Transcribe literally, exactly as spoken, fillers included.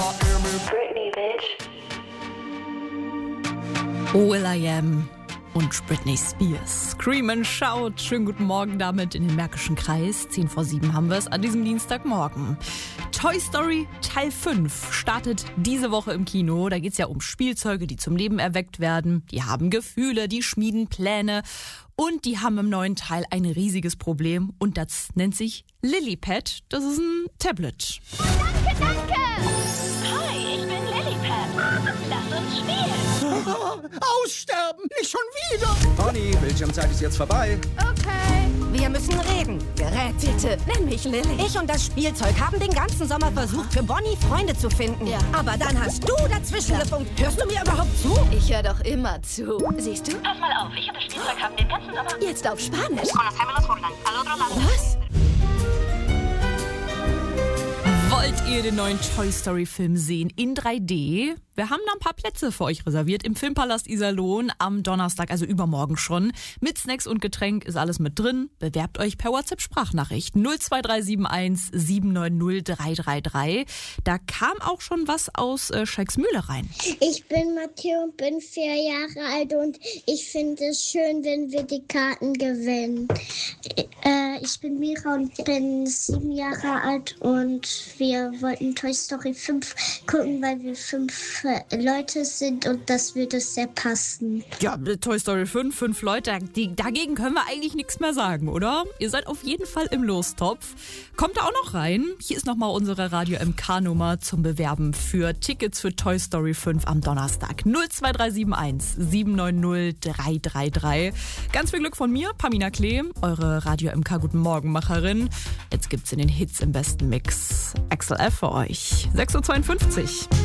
Britney, bitch. will.i.am und Britney Spears. Scream and Shout. Schönen guten Morgen damit in den Märkischen Kreis. zehn vor sieben haben wir es an diesem Dienstagmorgen. Toy Story Teil fünf startet diese Woche im Kino. Da geht es ja um Spielzeuge, die zum Leben erweckt werden. Die haben Gefühle, die schmieden Pläne. Und die haben im neuen Teil ein riesiges Problem. Und das nennt sich Lilypad. Das ist ein Tablet. Danke, danke! Hi, ich bin Lilypad. Lass uns spielen. Aussterben! Nicht schon wieder! Conny, Bildschirmzeit ist jetzt vorbei. Okay. Wir müssen reden. Gerät, bitte. Nenn mich Lilly. Ich und das Spielzeug haben den ganzen Sommer versucht, für Bonnie Freunde zu finden. Ja. Aber dann hast du dazwischen gefunkt. Hörst du mir überhaupt zu? Ich höre doch immer zu. Siehst du? Pass mal auf, ich und das Spielzeug haben den ganzen Sommer... Jetzt auf Spanisch. Conocémonos por al otro lado. Was? Wollt ihr den neuen Toy Story Film sehen in drei D? Wir haben da ein paar Plätze für euch reserviert im Filmpalast Iserlohn am Donnerstag, also übermorgen schon. Mit Snacks und Getränk ist alles mit drin. Bewerbt euch per WhatsApp-Sprachnachricht null zwei drei sieben eins sieben neun null drei drei drei. Da kam auch schon was aus äh, Scheiksmühle rein. Ich bin Matteo und bin vier Jahre alt und ich finde es schön, wenn wir die Karten gewinnen. Äh, ich bin Mira und bin sieben Jahre alt und wir wollten Toy Story fünf gucken, weil wir fünf Leute sind und das würde sehr passen. Ja, Toy Story fünf, fünf Leute, die, dagegen können wir eigentlich nichts mehr sagen, oder? Ihr seid auf jeden Fall im Lostopf. Kommt da auch noch rein. Hier ist nochmal unsere Radio M K-Nummer zum Bewerben für Tickets für Toy Story fünf am Donnerstag. null zwei drei sieben eins sieben neun null drei drei drei. Ganz viel Glück von mir, Pamina Klee, eure Radio M K Guten Morgen-Macherin. Jetzt gibt's in den Hits im besten Mix Axel F für euch. sechs Uhr zweiundfünfzig.